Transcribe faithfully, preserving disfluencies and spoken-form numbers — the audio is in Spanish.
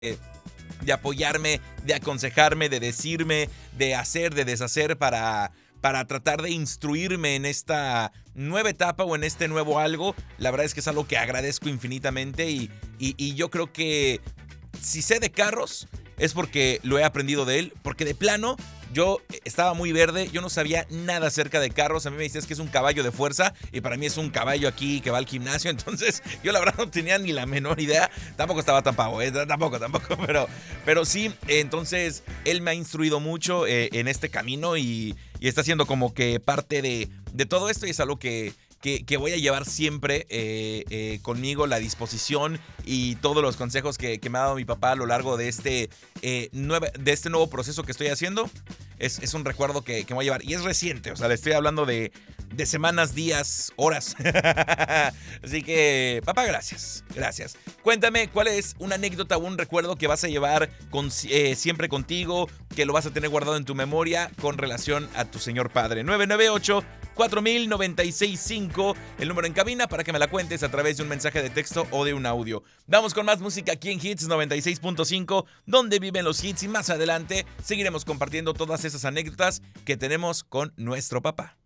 eh, de apoyarme, de aconsejarme, de decirme, de hacer, de deshacer para, para tratar de instruirme en esta nueva etapa o en este nuevo algo. La verdad es que es algo que agradezco infinitamente y, y, y yo creo que si sé de carros es porque lo he aprendido de él, porque de plano yo estaba muy verde, yo no sabía nada acerca de carros. A mí me decías que es un caballo de fuerza y para mí es un caballo aquí que va al gimnasio. Entonces yo la verdad no tenía ni la menor idea. Tampoco estaba tan pavo, ¿eh? tampoco, tampoco, pero, pero sí, entonces él me ha instruido mucho eh, en este camino y, y está siendo como que parte de, de todo esto y es algo que, que, que voy a llevar siempre eh, eh, conmigo, la disposición y todos los consejos que, que me ha dado mi papá a lo largo de este, eh, nueve, de este nuevo proceso que estoy haciendo. Es, es un recuerdo que, que me voy a llevar. Y es reciente, o sea, le estoy hablando de, de semanas, días, horas. Así que, papá, gracias. Gracias. Cuéntame, ¿cuál es una anécdota o un recuerdo que vas a llevar con, eh, siempre contigo, que lo vas a tener guardado en tu memoria con relación a tu señor padre? nueve nueve ocho, cuatro mil, noventa y seis cinco, el número en cabina para que me la cuentes a través de un mensaje de texto o de un audio. Vamos con más música aquí en Hits noventa y seis punto cinco, donde viven los hits, y más adelante seguiremos compartiendo todas esas anécdotas que tenemos con nuestro papá.